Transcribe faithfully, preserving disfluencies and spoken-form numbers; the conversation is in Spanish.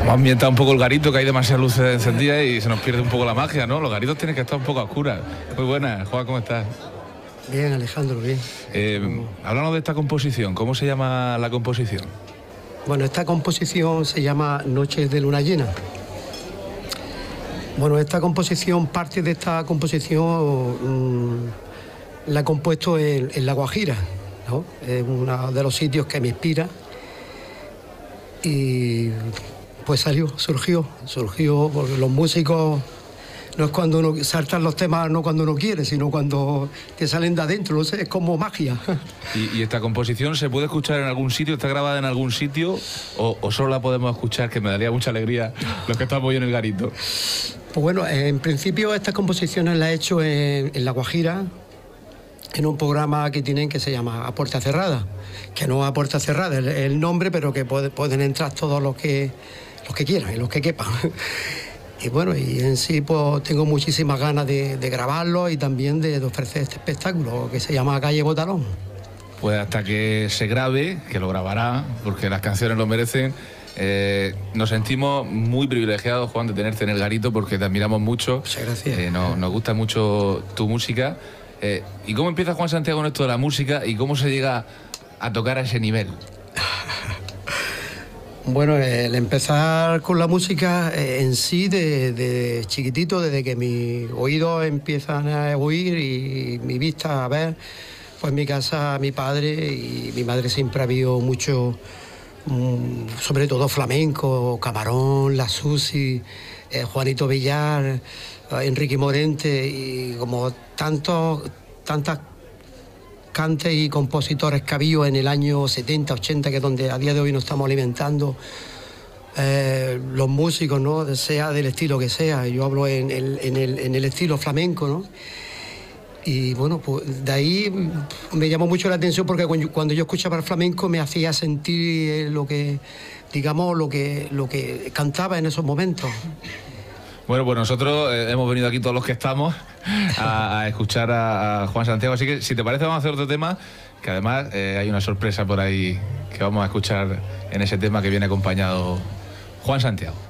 Vamos a ambientar un poco el garito, que hay demasiadas luces encendidas y se nos pierde un poco la magia, ¿no? Los garitos tienen que estar un poco a oscuras. Muy buenas, Juan, ¿cómo estás? Bien, Alejandro, bien. Eh, háblanos de esta composición, ¿cómo se llama la composición? Bueno, esta composición se llama Noches de Luna Llena. Bueno, esta composición, parte de esta composición mmm, la he compuesto en, en La Guajira, ¿no? Es uno de los sitios que me inspira y pues salió, surgió, surgió porque los músicos no es cuando uno saltan los temas, no cuando uno quiere, sino cuando te salen de adentro, no sé, es como magia. ¿Y, y esta composición se puede escuchar en algún sitio, está grabada en algún sitio o, o solo la podemos escuchar, que me daría mucha alegría los que estamos hoy en el garito? Pues bueno, en principio estas composiciones las he hecho en, en La Guajira, en un programa que tienen que se llama A Puerta Cerrada, que no a puerta cerrada es el nombre, pero que puede, pueden entrar todos los que, los que quieran y los que quepan. Y bueno, y en sí pues tengo muchísimas ganas de, de grabarlo y también de, de ofrecer este espectáculo que se llama Calle Botalón. Pues hasta que se grabe, que lo grabará, porque las canciones lo merecen. Eh, nos sentimos muy privilegiados, Juan, de tenerte en el garito porque te admiramos mucho. Muchas gracias. Eh, no, nos gusta mucho tu música. Eh, ¿Y cómo empieza Juan Santiago en esto de la música y cómo se llega a tocar a ese nivel? Bueno, el empezar con la música eh, en sí de, de chiquitito, desde que mis oídos empiezan a oír y mi vista a ver, pues en mi casa mi padre y mi madre siempre ha habido mucho, um, sobre todo flamenco, Camarón, La Susi, eh, Juanito Villar, eh, Enrique Morente y como tantos, tantas cantes y compositores que había en el año setenta, ochenta, que es donde a día de hoy nos estamos alimentando, eh, los músicos, ¿no? Sea del estilo que sea, yo hablo en el, en el, en el estilo flamenco, ¿no? Y bueno, pues de ahí me llamó mucho la atención porque cuando yo escuchaba el flamenco me hacía sentir lo que, digamos, lo que, lo que cantaba en esos momentos. Bueno, pues nosotros eh, hemos venido aquí todos los que estamos a, a escuchar a, a Juan Santiago, así que si te parece vamos a hacer otro tema, que además eh, hay una sorpresa por ahí que vamos a escuchar en ese tema que viene acompañado Juan Santiago.